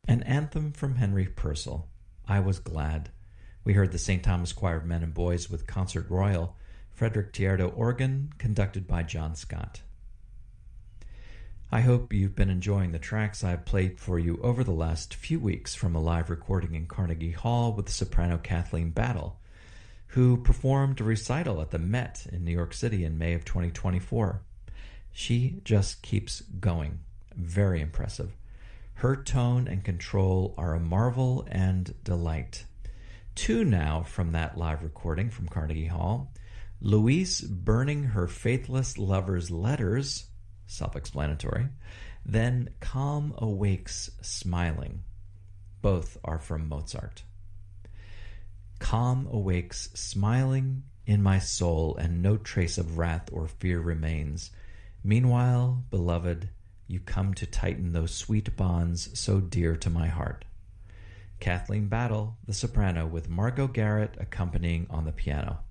An anthem from Henry Purcell. I was glad. We heard the St. Thomas Choir of Men and Boys with Concert Royal, Frederick Tierdo organ, conducted by John Scott. I hope you've been enjoying the tracks I've played for you over the last few weeks from a live recording in Carnegie Hall with soprano Kathleen Battle, who performed a recital at the Met in New York City in May of 2024. She just keeps going. Very impressive. Her tone and control are a marvel and delight. Two now from that live recording from Carnegie Hall. Louise burning her faithless lover's letters, self-explanatory. Then Calm Awakes Smiling. Both are from Mozart. Calm awakes smiling in my soul, and no trace of wrath or fear remains. Meanwhile, beloved, you come to tighten those sweet bonds so dear to my heart. Kathleen Battle, the soprano, with Margot Garrett accompanying on the piano.